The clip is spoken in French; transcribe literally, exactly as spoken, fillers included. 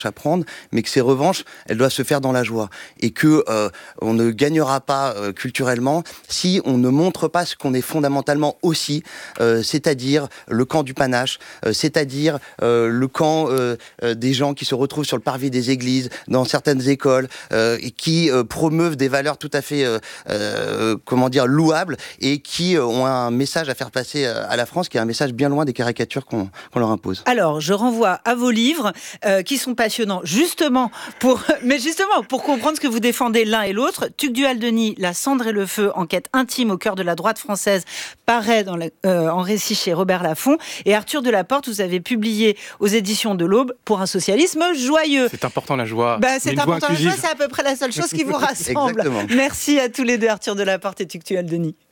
à prendre, mais que ces revanches, elles doivent se faire dans la joie. Et que euh, on ne gagnera pas euh, culturellement si on ne montre pas ce qu'on est fondamentalement aussi, euh, c'est-à-dire le camp du panache, euh, c'est-à-dire euh, le camp euh, euh, des gens qui se retrouvent sur le parvis des églises, dans certaines écoles, euh, et qui euh, promeuvent des valeurs tout à fait, euh, euh, comment dire, louables, et qui euh, ont un message à faire passer euh, à la France, qui est un message bien loin des caricatures qu'on, qu'on leur impose. Alors, je renvoie à vos livres, euh, qui sont passionnants, justement pour, mais justement pour comprendre ce que vous défendez l'un et l'autre. Tugdual-Denis, La cendre et le feu, enquête intime au cœur de la droite française, paraît dans la, euh, en récit chez Robert Laffont. Et Arthur Delaporte, vous avez publié aux éditions de l'Aube Pour un socialisme joyeux. C'est important la joie. Bah, c'est important la joie, c'est à peu près la seule chose qui vous rassemble. Exactement. Merci à tous les deux, Arthur Delaporte et Tugdual-Denis.